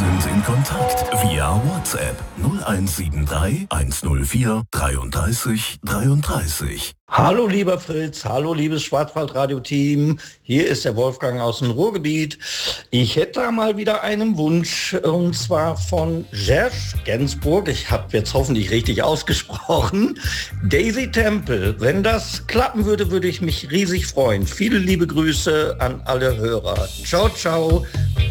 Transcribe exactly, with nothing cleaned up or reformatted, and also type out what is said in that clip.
sind in Kontakt via WhatsApp null eins sieben drei eins null vier dreiunddreißig dreiunddreißig. Hallo lieber Fritz, hallo liebes Schwarzwaldradio-Team, hier ist der Wolfgang aus dem Ruhrgebiet. Ich hätte da mal wieder einen Wunsch, und zwar von Serge Gainsbourg, ich habe jetzt hoffentlich richtig ausgesprochen, Daisy Temple. Wenn das klappen würde, würde ich mich riesig freuen. Viele liebe Grüße an alle Hörer. Ciao, ciao,